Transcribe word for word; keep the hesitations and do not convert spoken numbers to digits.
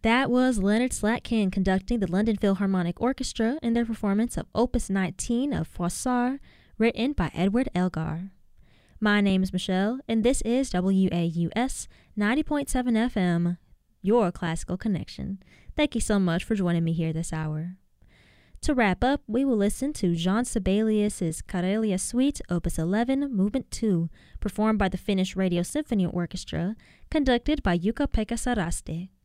That was Leonard Slatkin conducting the London Philharmonic Orchestra in their performance of Opus nineteen of Froissart, written by Edward Elgar. My name is Michelle, and this is W A U S ninety point seven F M, your classical connection. Thank you so much for joining me here this hour. To wrap up, we will listen to Jean Sibelius's Karelia Suite, Opus eleven, Movement two, performed by the Finnish Radio Symphony Orchestra, conducted by Jukka-Pekka Saraste.